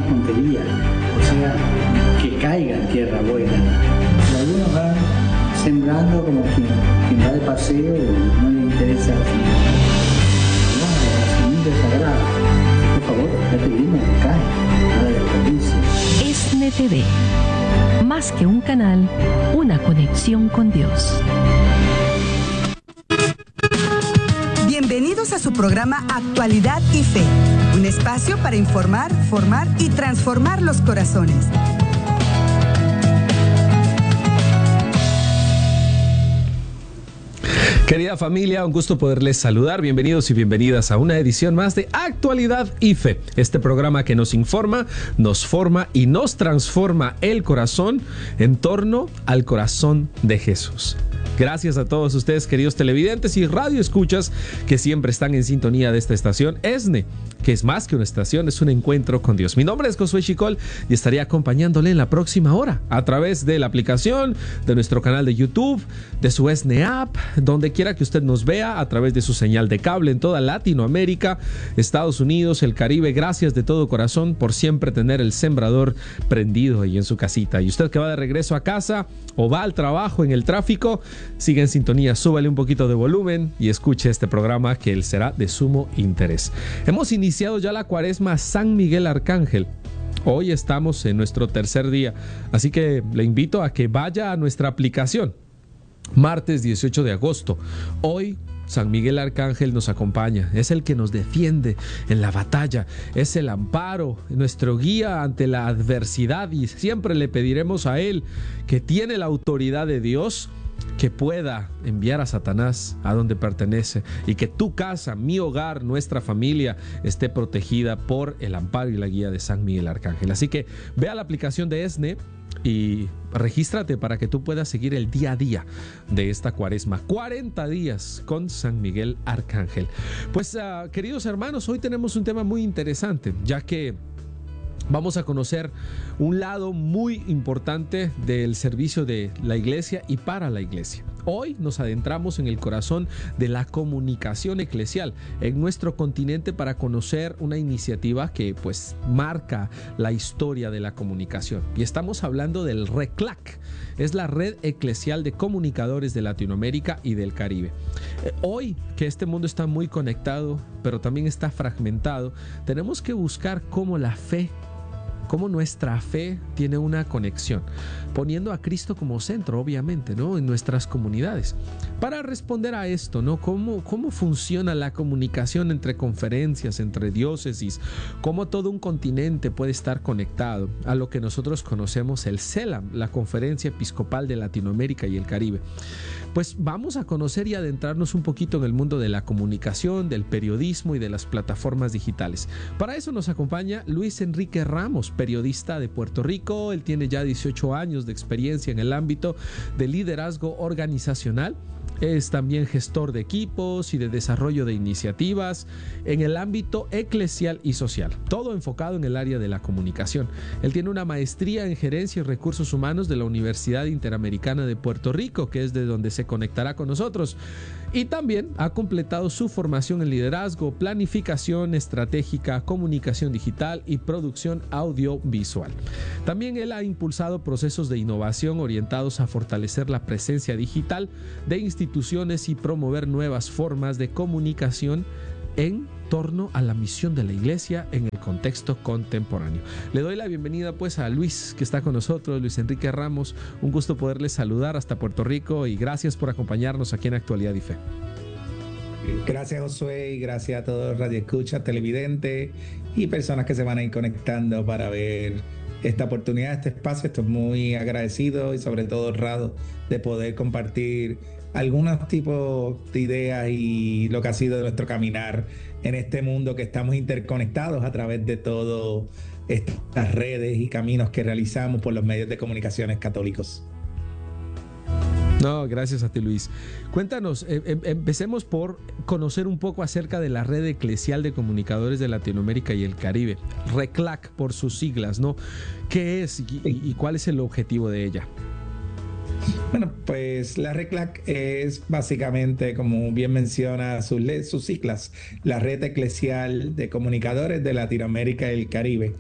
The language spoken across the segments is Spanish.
tontería, o sea, que caiga en tierra buena. Y algunos van sembrando como quien va de paseo y no le interesa la semilla sagrada. Por favor, ya te digo que cae, no la desperdicies. ESNE TV, más que un canal, una conexión con Dios. Bienvenidos a su programa Actualidad y Fe, un espacio para informar, formar y transformar los corazones. Querida familia, un gusto poderles saludar. Bienvenidos y bienvenidas a una edición más de Actualidad y Fe. Este programa que nos informa, nos forma y nos transforma el corazón en torno al corazón de Jesús. Gracias a todos ustedes, queridos televidentes y radioescuchas que siempre están en sintonía de esta estación ESNE, que es más que una estación, es un encuentro con Dios. Mi nombre es Josué Chicol y estaré acompañándole en la próxima hora a través de la aplicación, de nuestro canal de YouTube, de su ESNE App, donde quiera que usted nos vea, a través de su señal de cable en toda Latinoamérica, Estados Unidos, el Caribe. Gracias de todo corazón por siempre tener el sembrador prendido ahí en su casita. Y usted que va de regreso a casa o va al trabajo en el tráfico, sigue en sintonía, súbale un poquito de volumen y escuche este programa que él será de sumo interés. Hemos iniciado ya la cuaresma San Miguel Arcángel. Hoy estamos en nuestro tercer día, así que le invito a que vaya a nuestra aplicación. Martes 18 de agosto. Hoy San Miguel Arcángel nos acompaña, es el que nos defiende en la batalla, es el amparo, nuestro guía ante la adversidad, y siempre le pediremos a él, que tiene la autoridad de Dios, que pueda enviar a Satanás a donde pertenece y que tu casa, mi hogar, nuestra familia esté protegida por el amparo y la guía de San Miguel Arcángel. Así que ve a la aplicación de ESNE y regístrate para que tú puedas seguir el día a día de esta cuaresma. 40 días con San Miguel Arcángel. Pues queridos hermanos, hoy tenemos un tema muy interesante, ya que vamos a conocer un lado muy importante del servicio de la iglesia y para la iglesia. Hoy nos adentramos en el corazón de la comunicación eclesial en nuestro continente para conocer una iniciativa que pues marca la historia de la comunicación. Y estamos hablando del RECLAC, es la Red Eclesial de Comunicadores de Latinoamérica y del Caribe. Hoy que este mundo está muy conectado, pero también está fragmentado, tenemos que buscar cómo nuestra fe tiene una conexión, poniendo a Cristo como centro, obviamente, ¿no? En nuestras comunidades. Para responder a esto, ¿no? ¿Cómo funciona la comunicación entre conferencias, entre diócesis? ¿Cómo todo un continente puede estar conectado a lo que nosotros conocemos el CELAM, la Conferencia Episcopal de Latinoamérica y el Caribe? Pues vamos a conocer y adentrarnos un poquito en el mundo de la comunicación, del periodismo y de las plataformas digitales. Para eso nos acompaña Luis Enrique Ramos, periodista de Puerto Rico. Él tiene ya 18 años de experiencia en el ámbito de liderazgo organizacional. Es también gestor de equipos y de desarrollo de iniciativas en el ámbito eclesial y social, todo enfocado en el área de la comunicación. Él tiene una maestría en gerencia y recursos humanos de la Universidad Interamericana de Puerto Rico, que es de donde se conectará con nosotros. Y también ha completado su formación en liderazgo, planificación estratégica, comunicación digital y producción audiovisual. También él ha impulsado procesos de innovación orientados a fortalecer la presencia digital de instituciones y promover nuevas formas de comunicación en torno a la misión de la iglesia en el contexto contemporáneo. Le doy la bienvenida pues a Luis, que está con nosotros, Luis Enrique Ramos. Un gusto poderle saludar hasta Puerto Rico y gracias por acompañarnos aquí en Actualidad y Fe. Gracias, Josué, y gracias a todos Radio Escucha, televidentes y personas que se van a ir conectando para ver esta oportunidad, este espacio. Estoy muy agradecido y sobre todo honrado de poder compartir algunos tipos de ideas y lo que ha sido nuestro caminar en este mundo, que estamos interconectados a través de todas estas redes y caminos que realizamos por los medios de comunicaciones católicos. No, gracias a ti, Luis. Cuéntanos, empecemos por conocer un poco acerca de la Red Eclesial de Comunicadores de Latinoamérica y el Caribe, RECLAC por sus siglas, ¿no? ¿Qué es y cuál es el objetivo de ella? Bueno, pues la RECLAC es básicamente, como bien menciona sus siglas, la Red Eclesial de Comunicadores de Latinoamérica y el Caribe.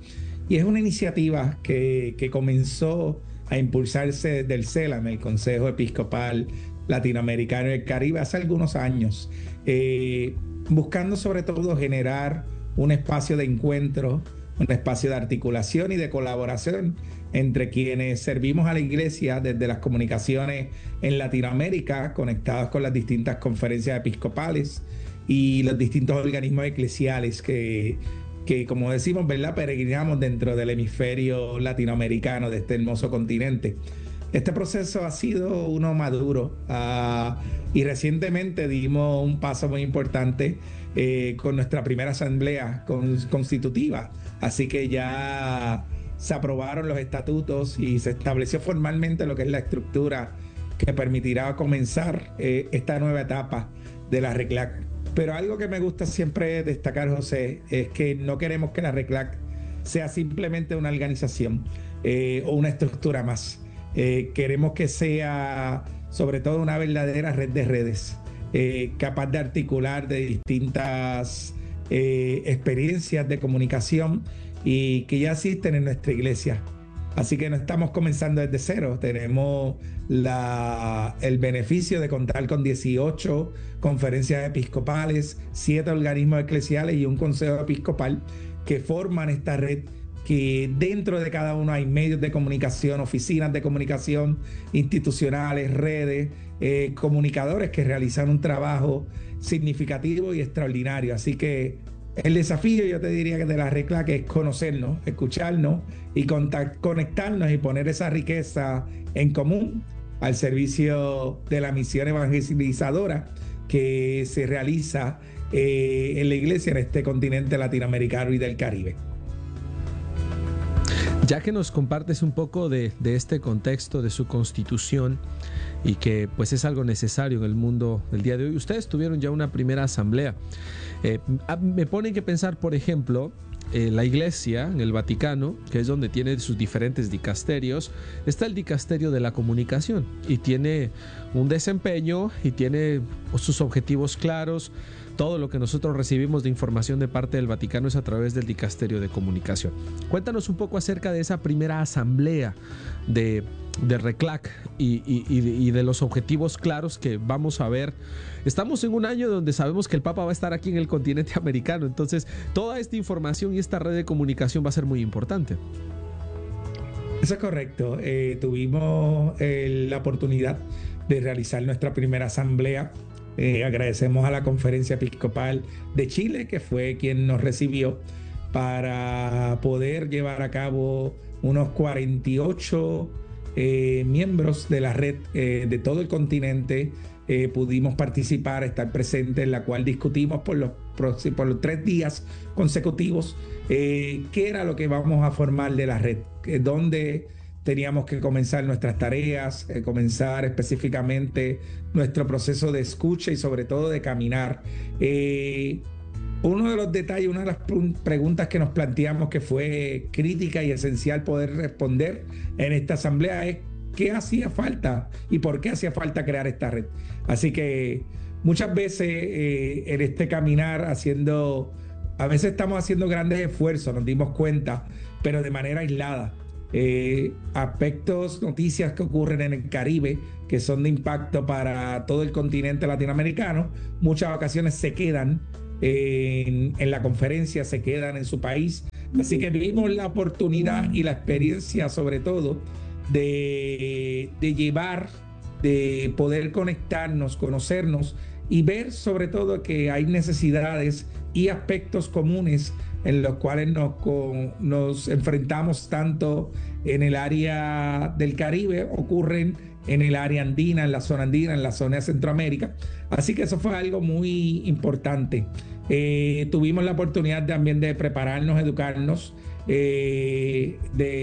Y es una iniciativa que comenzó a impulsarse del CELAM, el Consejo Episcopal Latinoamericano y el Caribe, hace algunos años, buscando sobre todo generar un espacio de encuentro, un espacio de articulación y de colaboración entre quienes servimos a la iglesia desde las comunicaciones en Latinoamérica, conectados con las distintas conferencias episcopales y los distintos organismos eclesiales que como decimos, ¿verdad?, peregrinamos dentro del hemisferio latinoamericano de este hermoso continente. Este proceso ha sido uno maduro y recientemente dimos un paso muy importante con nuestra primera asamblea constitutiva. Así que ya se aprobaron los estatutos y se estableció formalmente lo que es la estructura que permitirá comenzar esta nueva etapa de la RECLAC. Pero algo que me gusta siempre destacar, José, es que no queremos que la RECLAC sea simplemente una organización o una estructura más. Queremos que sea sobre todo una verdadera red de redes, capaz de articular de distintas experiencias de comunicación y que ya existen en nuestra iglesia. Así que no estamos comenzando desde cero, tenemos el beneficio de contar con 18 conferencias episcopales, 7 organismos eclesiales y un consejo episcopal que forman esta red, que dentro de cada uno hay medios de comunicación, oficinas de comunicación institucionales, redes, comunicadores que realizan un trabajo significativo y extraordinario. Así que el desafío, yo te diría, que de la RECLAC es conocernos, escucharnos y conectarnos y poner esa riqueza en común al servicio de la misión evangelizadora que se realiza en la iglesia en este continente latinoamericano y del Caribe. Ya que nos compartes un poco de este contexto de su constitución y que pues es algo necesario en el mundo del día de hoy, ustedes tuvieron ya una primera asamblea. Me ponen que pensar, por ejemplo, la iglesia en el Vaticano, que es donde tiene sus diferentes dicasterios, está el dicasterio de la comunicación y tiene un desempeño y tiene sus objetivos claros. Todo lo que nosotros recibimos de información de parte del Vaticano es a través del dicasterio de comunicación. Cuéntanos un poco acerca de esa primera asamblea de RECLAC y de los objetivos claros que vamos a ver. Estamos en un año donde sabemos que el Papa va a estar aquí en el continente americano, entonces toda esta información y esta red de comunicación va a ser muy importante. Eso es correcto. Tuvimos la oportunidad de realizar nuestra primera asamblea. Agradecemos a la Conferencia Episcopal de Chile, que fue quien nos recibió para poder llevar a cabo unos 48 miembros de la red de todo el continente. Pudimos participar, estar presentes, en la cual discutimos por los 3 días consecutivos qué era lo que vamos a formar de la red, dónde teníamos que comenzar nuestras tareas, comenzar específicamente nuestro proceso de escucha y sobre todo de caminar. Uno de los detalles, una de las preguntas que nos planteamos, que fue crítica y esencial poder responder en esta asamblea, es qué hacía falta y por qué hacía falta crear esta red. Así que muchas veces en este caminar a veces estamos haciendo grandes esfuerzos, nos dimos cuenta, pero de manera aislada. Aspectos, noticias que ocurren en el Caribe, que son de impacto para todo el continente latinoamericano, muchas ocasiones se quedan en la conferencia, se quedan en su país. Así que vimos la oportunidad y la experiencia, sobre todo, de llevar, de poder conectarnos, conocernos y ver sobre todo que hay necesidades y aspectos comunes en los cuales nos enfrentamos tanto en el área del Caribe, ocurren en el área andina, en la zona andina, en la zona de Centroamérica. Así que eso fue algo muy importante. Tuvimos la oportunidad también de prepararnos, educarnos de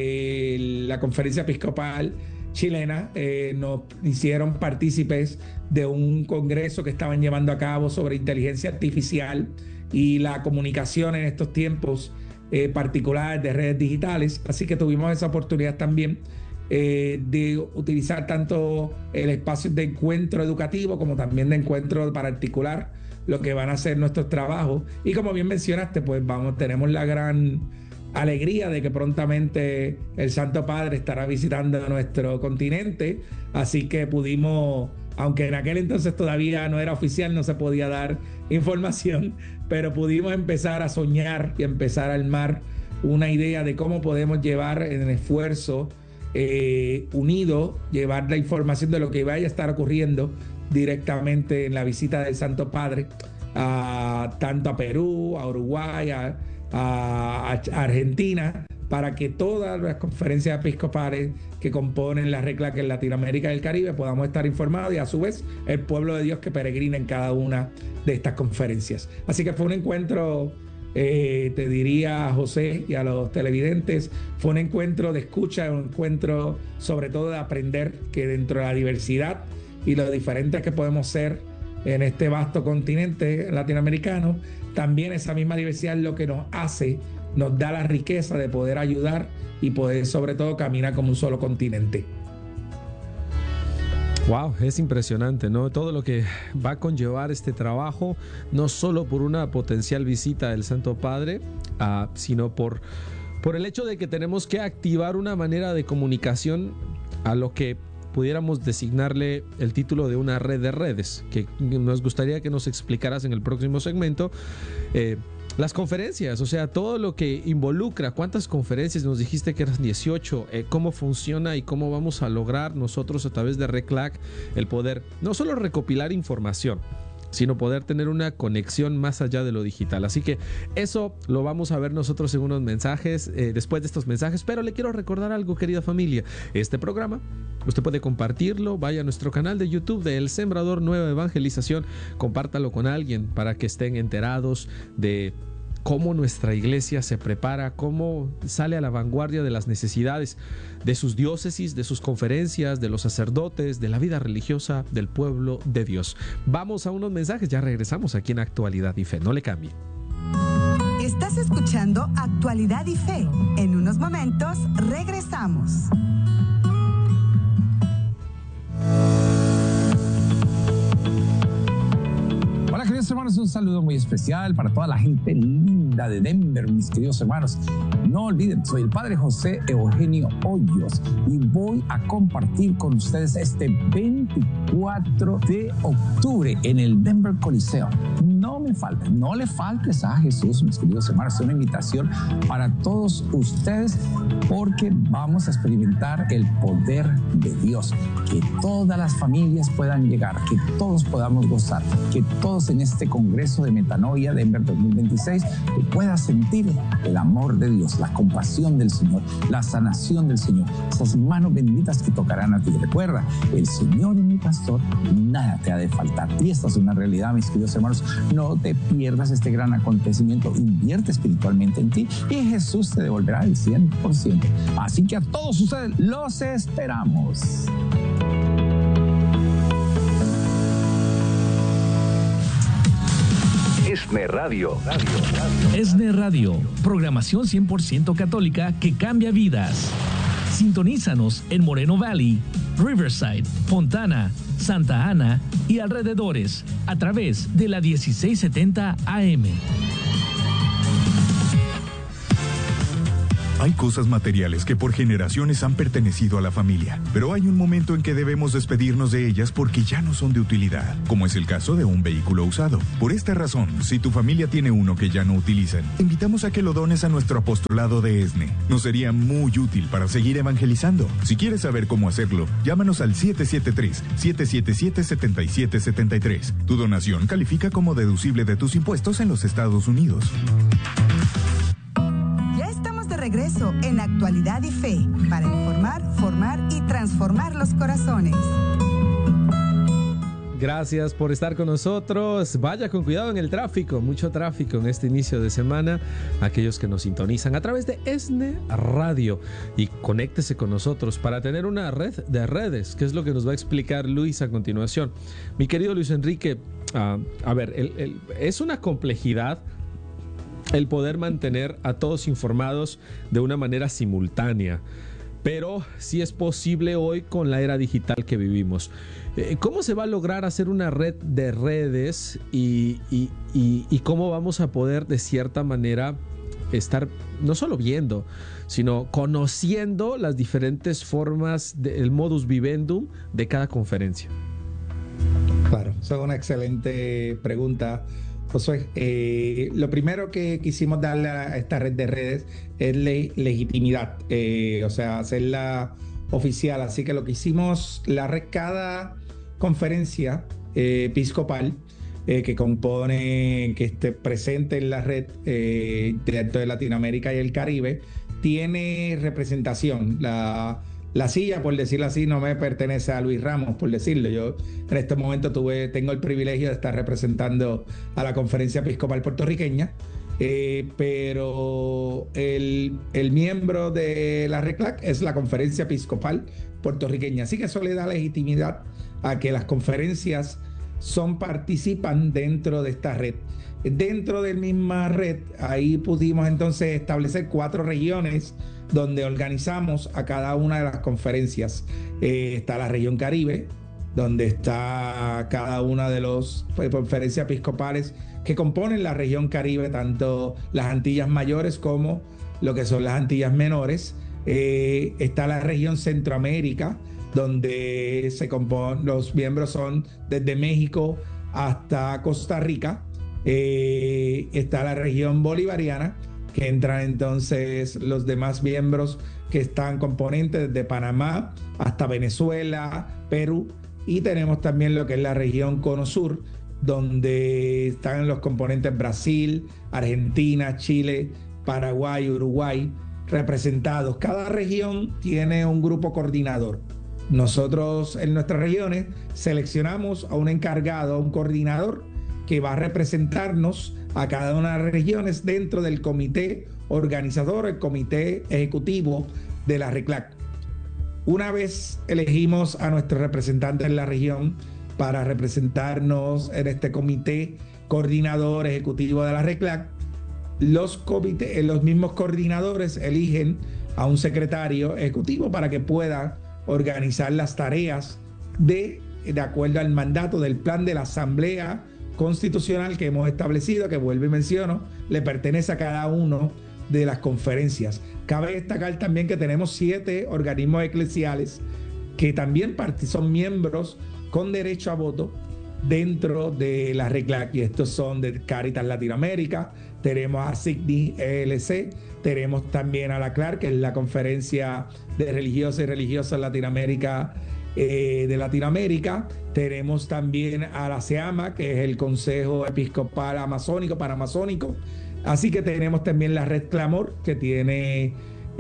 la Conferencia Episcopal chilena. Nos hicieron partícipes de un congreso que estaban llevando a cabo sobre inteligencia artificial y la comunicación en estos tiempos particulares de redes digitales. Así que tuvimos esa oportunidad también de utilizar tanto el espacio de encuentro educativo como también de encuentro para articular lo que van a ser nuestros trabajos. Y como bien mencionaste, pues tenemos la gran alegría de que prontamente el Santo Padre estará visitando nuestro continente, así que pudimos, aunque en aquel entonces todavía no era oficial, no se podía dar información, pero pudimos empezar a soñar y empezar a armar una idea de cómo podemos llevar en esfuerzo unido, llevar la información de lo que vaya a estar ocurriendo directamente en la visita del Santo Padre, tanto a Perú, a Uruguay, a Argentina, para que todas las conferencias episcopales que componen la regla que en Latinoamérica y el Caribe podamos estar informados, y a su vez el pueblo de Dios que peregrina en cada una de estas conferencias. Así que fue un encuentro, te diría, José, y a los televidentes, fue un encuentro de escucha, un encuentro sobre todo de aprender que dentro de la diversidad y lo diferentes que podemos ser en este vasto continente latinoamericano, también esa misma diversidad es lo que nos hace, nos da la riqueza de poder ayudar y poder sobre todo caminar como un solo continente. Wow, es impresionante, ¿no? Todo lo que va a conllevar este trabajo, no solo por una potencial visita del Santo Padre, sino por el hecho de que tenemos que activar una manera de comunicación a lo que pudiéramos designarle el título de una red de redes, que nos gustaría que nos explicaras en el próximo segmento. Las conferencias, o sea, todo lo que involucra, cuántas conferencias, nos dijiste que eran 18, cómo funciona y cómo vamos a lograr nosotros a través de RECLAC el poder no solo recopilar información, sino poder tener una conexión más allá de lo digital. Así que eso lo vamos a ver nosotros en unos mensajes, después de estos mensajes, pero le quiero recordar algo, querida familia. Este programa usted puede compartirlo, vaya a nuestro canal de YouTube de El Sembrador Nueva Evangelización, compártalo con alguien para que estén enterados de cómo nuestra iglesia se prepara, cómo sale a la vanguardia de las necesidades de sus diócesis, de sus conferencias, de los sacerdotes, de la vida religiosa del pueblo de Dios. Vamos a unos mensajes, ya regresamos aquí en Actualidad y Fe, no le cambie. Estás escuchando Actualidad y Fe. En unos momentos regresamos. Hola, queridos hermanos, un saludo muy especial para toda la gente linda de Denver, mis queridos hermanos. No olviden, soy el Padre José Eugenio Hoyos y voy a compartir con ustedes este 24 de octubre en el Denver Coliseo. No me falten, no le faltes a Jesús, mis queridos hermanos. Es una invitación para todos ustedes porque vamos a experimentar el poder de Dios. Que todas las familias puedan llegar, que todos podamos gozar, que todos en este Congreso de Metanoia Denver 2026 puedan sentir el amor de Dios, la compasión del Señor, la sanación del Señor, esas manos benditas que tocarán a ti. Recuerda, el Señor es mi pastor, nada te ha de faltar. Y esta es una realidad, mis queridos hermanos. No te pierdas este gran acontecimiento. Invierte espiritualmente en ti y Jesús te devolverá el 100%. Así que a todos ustedes los esperamos. ESNE Radio. ESNE Radio, programación 100% católica que cambia vidas. Sintonízanos en Moreno Valley, Riverside, Fontana, Santa Ana y alrededores a través de la 1670 AM. Hay cosas materiales que por generaciones han pertenecido a la familia, pero hay un momento en que debemos despedirnos de ellas porque ya no son de utilidad, como es el caso de un vehículo usado. Por esta razón, si tu familia tiene uno que ya no utilizan, te invitamos a que lo dones a nuestro apostolado de ESNE. Nos sería muy útil para seguir evangelizando. Si quieres saber cómo hacerlo, llámanos al 773-777-7773. Tu donación califica como deducible de tus impuestos en los Estados Unidos. Regreso en Actualidad y Fe para informar, formar y transformar los corazones. Gracias por estar con nosotros. Vaya con cuidado en el tráfico, mucho tráfico en este inicio de semana. Aquellos que nos sintonizan a través de ESNE Radio y conéctese con nosotros para tener una red de redes, que es lo que nos va a explicar Luis a continuación. Mi querido Luis Enrique, a ver, es una complejidad el poder mantener a todos informados de una manera simultánea, pero sí es posible hoy con la era digital que vivimos. ¿Cómo se va a lograr hacer una red de redes y cómo vamos a poder de cierta manera estar no solo viendo, sino conociendo las diferentes formas del modus vivendum de cada conferencia? Claro, esa es una excelente pregunta, Josué. Lo primero que quisimos darle a esta red de redes es legitimidad, o sea, hacerla oficial. Así que lo que hicimos, cada conferencia episcopal que compone, que esté presente en la red dentro de Latinoamérica y el Caribe, tiene representación. La silla, por decirlo así, no me pertenece a Luis Ramos, por decirlo. Yo en este momento tengo el privilegio de estar representando a la Conferencia Episcopal Puertorriqueña, pero el miembro de la RECLAC es la Conferencia Episcopal Puertorriqueña. Así que eso le da legitimidad a que las conferencias participan dentro de esta red. Dentro de la misma red, ahí pudimos entonces establecer 4 regiones donde organizamos a cada una de las conferencias. Está la región Caribe, donde está cada una de las conferencias episcopales que componen la región Caribe, tanto las Antillas Mayores como lo que son las Antillas Menores. Está la región Centroamérica, donde los miembros son desde México hasta Costa Rica. Está la región bolivariana, que entran entonces los demás miembros que están componentes desde Panamá hasta Venezuela, Perú, y tenemos también lo que es la región Cono Sur, donde están los componentes Brasil, Argentina, Chile, Paraguay, Uruguay representados. Cada región tiene un grupo coordinador. Nosotros en nuestras regiones seleccionamos a un encargado, a un coordinador que va a representarnos a cada una de las regiones dentro del comité organizador, el comité ejecutivo de la RECLAC. Una vez elegimos a nuestro representante en la región para representarnos en este comité coordinador ejecutivo de la RECLAC, los mismos coordinadores eligen a un secretario ejecutivo para que pueda organizar las tareas de acuerdo al mandato del plan de la Asamblea Constitucional que hemos establecido, que vuelvo y menciono, le pertenece a cada uno de las conferencias. Cabe destacar también que tenemos 7 organismos eclesiales que también son miembros con derecho a voto dentro de la RECLAC, y estos son de Caritas Latinoamérica, tenemos a SIGNI ELC, tenemos también a la CLAR, que es la Conferencia de Religiosas y Religiosas Latinoamérica, de Latinoamérica. Tenemos también a la SEAMA, que es el Consejo Episcopal Amazónico, Panamazónico. Así que tenemos también la Red Clamor, que tiene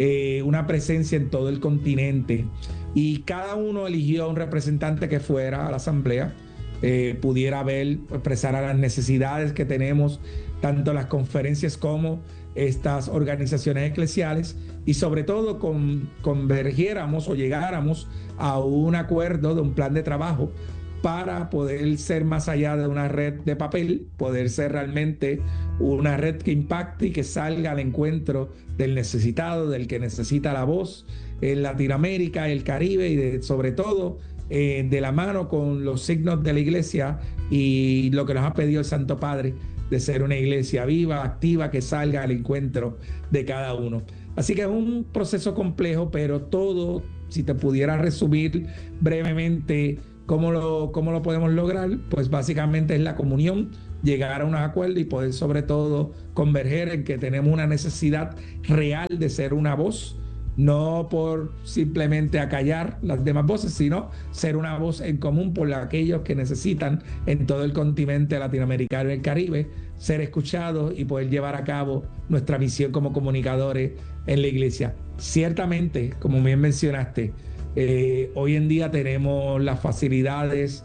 una presencia en todo el continente. Y cada uno eligió a un representante que fuera a la asamblea, pudiera expresar a las necesidades que tenemos, tanto las conferencias como estas organizaciones eclesiales, y sobre todo convergiéramos o llegáramos a un acuerdo de un plan de trabajo para poder ser más allá de una red de papel, poder ser realmente una red que impacte y que salga al encuentro del necesitado, del que necesita la voz en Latinoamérica, el Caribe, y sobre todo de la mano con los signos de la iglesia y lo que nos ha pedido el Santo Padre, de ser una iglesia viva, activa, que salga al encuentro de cada uno. Así que es un proceso complejo, pero todo, si te pudiera resumir brevemente cómo lo podemos lograr, pues básicamente es la comunión, llegar a unos acuerdos y poder sobre todo converger en que tenemos una necesidad real de ser una voz, no por simplemente acallar las demás voces, sino ser una voz en común por aquellos que necesitan en todo el continente latinoamericano y el Caribe ser escuchados y poder llevar a cabo nuestra misión como comunicadores en la iglesia. Ciertamente, como bien mencionaste, hoy en día tenemos las facilidades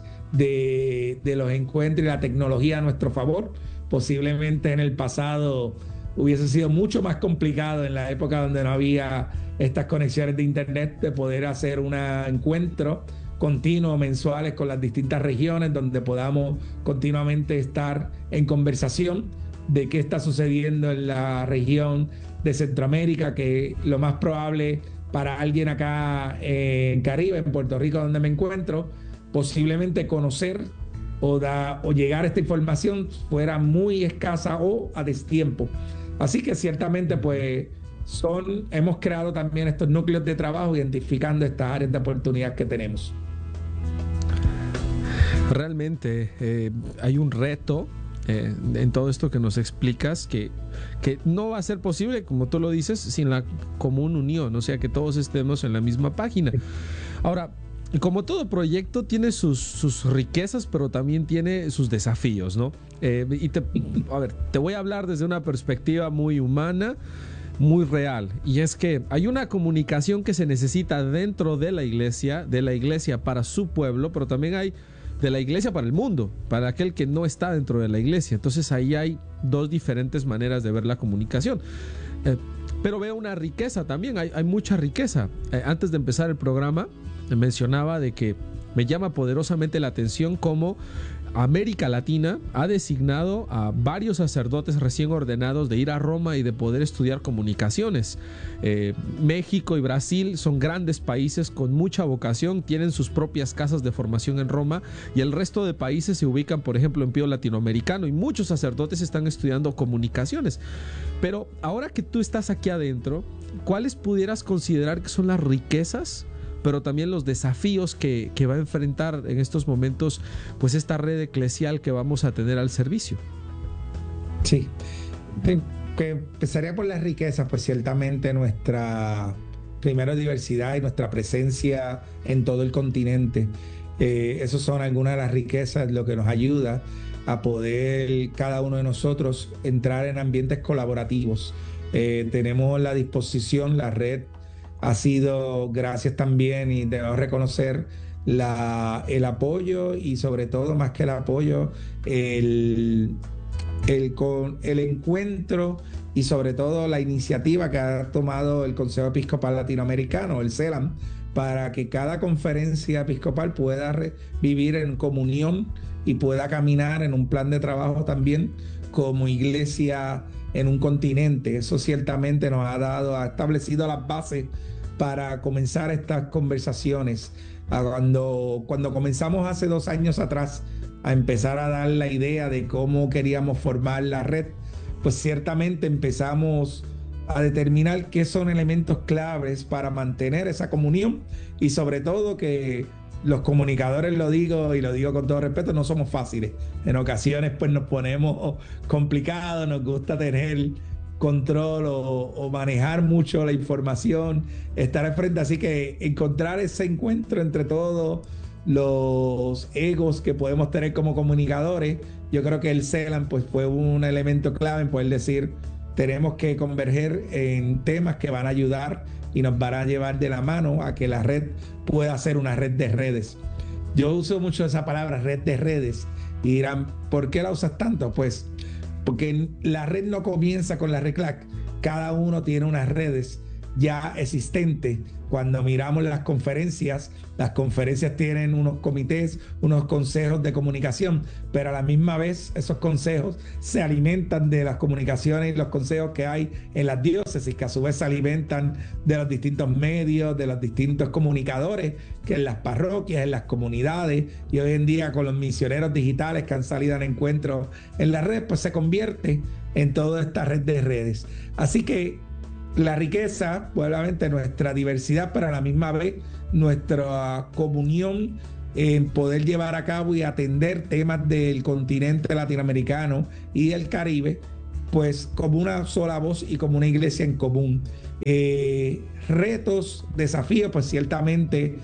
de los encuentros y la tecnología a nuestro favor. Posiblemente en el pasado hubiese sido mucho más complicado, en la época donde no había estas conexiones de internet, de poder hacer un encuentro continuo, mensuales, con las distintas regiones, donde podamos continuamente estar en conversación de qué está sucediendo en la región de Centroamérica, que lo más probable para alguien acá en Caribe, en Puerto Rico, donde me encuentro, posiblemente conocer o llegar a esta información fuera muy escasa o a destiempo. Así que ciertamente pues hemos creado también estos núcleos de trabajo identificando estas áreas de oportunidad que tenemos. Realmente hay un reto en todo esto que nos explicas que no va a ser posible, como tú lo dices, sin la común unión, o sea, que todos estemos en la misma página. Ahora, como todo proyecto tiene sus riquezas, pero también tiene sus desafíos, ¿no? Te voy a hablar desde una perspectiva muy humana, muy real, y es que hay una comunicación que se necesita dentro de la iglesia para su pueblo, pero también hay de la iglesia para el mundo, para aquel que no está dentro de la iglesia. Entonces ahí hay dos diferentes maneras de ver la comunicación. Pero veo una riqueza también, hay mucha riqueza. Antes de empezar el programa mencionaba de que me llama poderosamente la atención cómo América Latina ha designado a varios sacerdotes recién ordenados de ir a Roma y de poder estudiar comunicaciones. México y Brasil son grandes países con mucha vocación, tienen sus propias casas de formación en Roma, y el resto de países se ubican, por ejemplo, en pie latinoamericano, y muchos sacerdotes están estudiando comunicaciones. Pero ahora que tú estás aquí adentro, ¿cuáles pudieras considerar que son las riquezas, pero también los desafíos que va a enfrentar en estos momentos pues esta red eclesial que vamos a tener al servicio? Sí, que empezaría por las riquezas, pues ciertamente nuestra primera diversidad y nuestra presencia en todo el continente. Esas son algunas de las riquezas, lo que nos ayuda a poder cada uno de nosotros entrar en ambientes colaborativos. Tenemos la disposición, la red ha sido, gracias también, y debo reconocer el apoyo, y sobre todo, más que el apoyo, el encuentro y sobre todo la iniciativa que ha tomado el Consejo Episcopal Latinoamericano, el CELAM, para que cada conferencia episcopal pueda vivir en comunión y pueda caminar en un plan de trabajo también como iglesia en un continente. Eso ciertamente ha establecido las bases para comenzar estas conversaciones. Cuando comenzamos hace 2 años atrás a empezar a dar la idea de cómo queríamos formar la red, pues ciertamente empezamos a determinar qué son elementos claves para mantener esa comunión, y sobre todo que los comunicadores, lo digo con todo respeto, no somos fáciles. En ocasiones pues nos ponemos complicados, nos gusta tener control o manejar mucho la información, estar al frente. Así que encontrar ese encuentro entre todos los egos que podemos tener como comunicadores, yo creo que el CELAM pues fue un elemento clave en poder decir: tenemos que converger en temas que van a ayudar y nos van a llevar de la mano a que la red pueda ser una red de redes. Yo uso mucho esa palabra, red de redes, y dirán, ¿por qué la usas tanto? Pues porque la red no comienza con la RECLAC, cada uno tiene unas redes ya existentes. Cuando miramos las conferencias tienen unos comités, unos consejos de comunicación, pero a la misma vez esos consejos se alimentan de las comunicaciones y los consejos que hay en las diócesis, que a su vez se alimentan de los distintos medios, de los distintos comunicadores que en las parroquias, en las comunidades, y hoy en día con los misioneros digitales que han salido en encuentros en la red, pues se convierte en toda esta red de redes. Así que la riqueza, obviamente nuestra diversidad, pero a la misma vez nuestra comunión en poder llevar a cabo y atender temas del continente latinoamericano y del Caribe, pues como una sola voz y como una iglesia en común. Retos, desafíos, pues ciertamente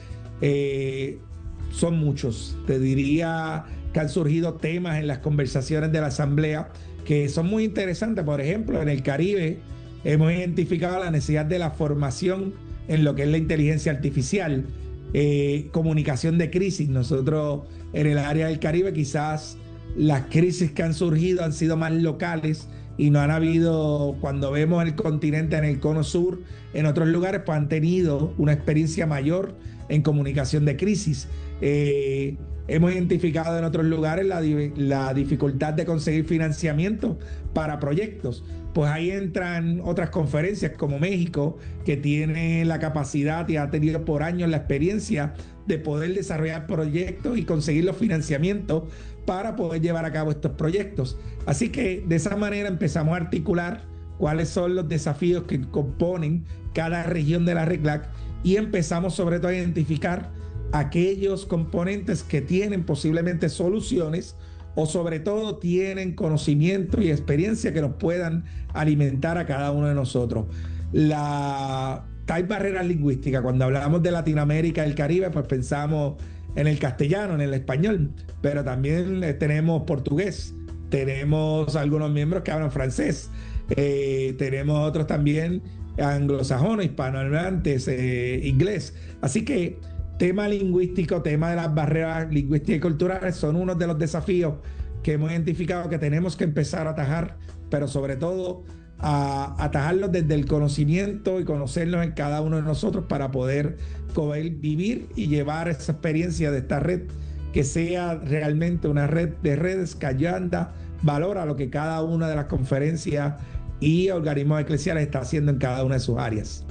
son muchos. Te diría que han surgido temas en las conversaciones de la asamblea que son muy interesantes. Por ejemplo, en el Caribe hemos identificado la necesidad de la formación en lo que es la inteligencia artificial, comunicación de crisis. Nosotros en el área del Caribe quizás las crisis que han surgido han sido más locales y no han habido, cuando vemos el continente en el cono sur, en otros lugares pues han tenido una experiencia mayor en comunicación de crisis. Hemos identificado en otros lugares la dificultad de conseguir financiamiento para proyectos. Pues ahí entran otras conferencias como México, que tiene la capacidad y ha tenido por años la experiencia de poder desarrollar proyectos y conseguir los financiamientos para poder llevar a cabo estos proyectos. Así que de esa manera empezamos a articular cuáles son los desafíos que componen cada región de la RECLAC y empezamos sobre todo a identificar aquellos componentes que tienen posiblemente soluciones o sobre todo tienen conocimiento y experiencia que nos puedan alimentar a cada uno de nosotros. Hay barreras lingüísticas. Cuando hablamos de Latinoamérica y el Caribe, pues pensamos en el castellano, en el español, pero también tenemos portugués, tenemos algunos miembros que hablan francés, tenemos otros también anglosajones, hispanohablantes, inglés. Así que tema lingüístico, tema de las barreras lingüísticas y culturales son uno de los desafíos que hemos identificado que tenemos que empezar a atajar, pero sobre todo a atajarlos desde el conocimiento y conocerlos en cada uno de nosotros para poder vivir y llevar esa experiencia de esta red que sea realmente una red de redes que añada valor a lo que cada una de las conferencias y organismos eclesiales está haciendo en cada una de sus áreas.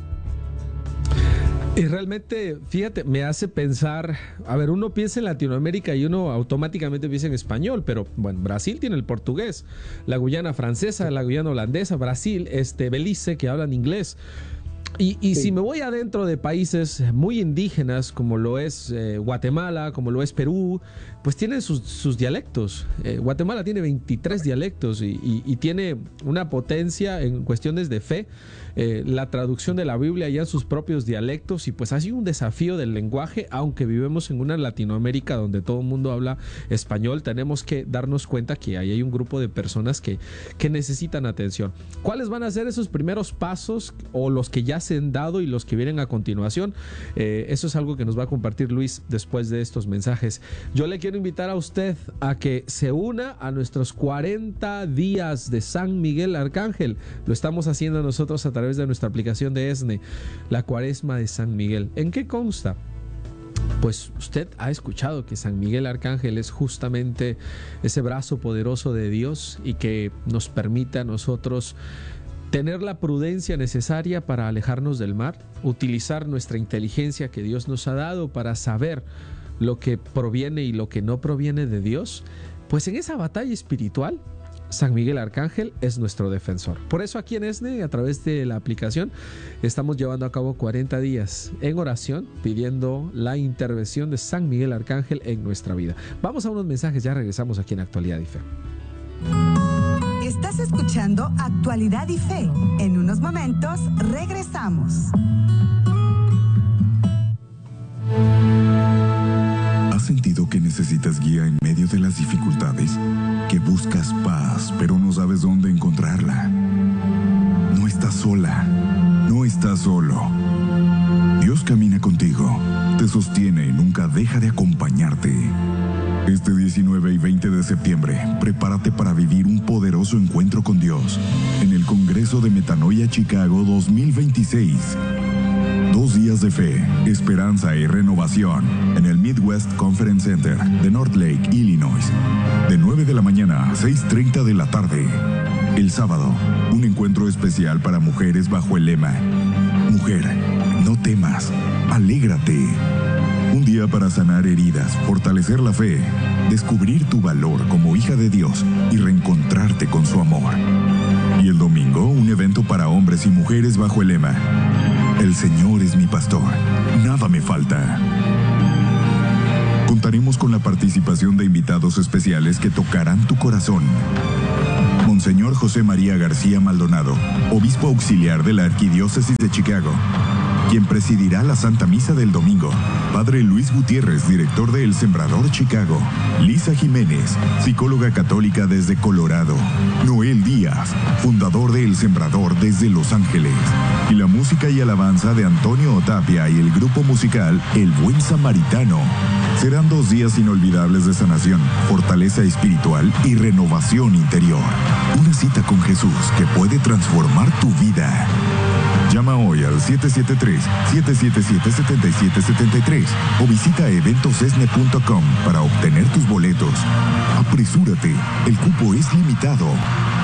Y realmente, fíjate, me hace pensar, a ver, uno piensa en Latinoamérica y uno automáticamente piensa en español, pero bueno, Brasil tiene el portugués, la Guyana francesa, la Guyana holandesa, Brasil, Belice, que hablan inglés. Y sí. Si me voy adentro de países muy indígenas, como lo es Guatemala, como lo es Perú, pues tienen sus dialectos. Guatemala tiene 23 dialectos y tiene una potencia en cuestiones de fe. La traducción de la Biblia ya en sus propios dialectos, y pues ha sido un desafío del lenguaje, aunque vivimos en una Latinoamérica donde todo el mundo habla español. Tenemos que darnos cuenta que ahí hay un grupo de personas que necesitan atención. ¿Cuáles van a ser esos primeros pasos o los que ya se han dado y los que vienen a continuación? Eso es algo que nos va a compartir Luis después de estos mensajes. Yo le quiero invitar a usted a que se una a nuestros 40 días de San Miguel Arcángel. Lo estamos haciendo nosotros a través de nuestra aplicación de ESNE, la Cuaresma de San Miguel. ¿En qué consta? Pues usted ha escuchado que San Miguel Arcángel es justamente ese brazo poderoso de Dios y que nos permite a nosotros tener la prudencia necesaria para alejarnos del mal, utilizar nuestra inteligencia que Dios nos ha dado para saber lo que proviene y lo que no proviene de Dios. Pues en esa batalla espiritual, San Miguel Arcángel es nuestro defensor. Por eso aquí en ESNE, a través de la aplicación, estamos llevando a cabo 40 días en oración, pidiendo la intervención de San Miguel Arcángel en nuestra vida. Vamos a unos mensajes, ya regresamos aquí en Actualidad y Fe. Estás escuchando Actualidad y Fe. En unos momentos regresamos. ¿Has sentido que necesitas guía en medio de las dificultades? Que buscas paz, pero no sabes dónde encontrarla. No estás sola, no estás solo. Dios camina contigo, te sostiene y nunca deja de acompañarte. Este 19 y 20 de septiembre, prepárate para vivir un poderoso encuentro con Dios en el Congreso de Metanoia Chicago 2026. 2 días de fe, esperanza y renovación en el Midwest Conference Center de North Lake, Illinois. De 9 de la mañana a 6:30 de la tarde. El sábado, un encuentro especial para mujeres bajo el lema: Mujer, no temas, alégrate. Un día para sanar heridas, fortalecer la fe, descubrir tu valor como hija de Dios y reencontrarte con su amor. Y el domingo, un evento para hombres y mujeres bajo el lema: El Señor es mi pastor, nada me falta. Contaremos con la participación de invitados especiales que tocarán tu corazón. Monseñor José María García Maldonado, obispo auxiliar de la Arquidiócesis de Chicago, quien presidirá la Santa Misa del domingo. Padre Luis Gutiérrez, director de El Sembrador Chicago. Lisa Jiménez, psicóloga católica desde Colorado. Noel Díaz, fundador de El Sembrador desde Los Ángeles. Y la música y alabanza de Antonio Otapia y el grupo musical El Buen Samaritano. Serán 2 días inolvidables de sanación, fortaleza espiritual y renovación interior. Una cita con Jesús que puede transformar tu vida. Llama hoy al 773-777-7773 o visita eventosesne.com para obtener tus boletos. Apresúrate, el cupo es limitado.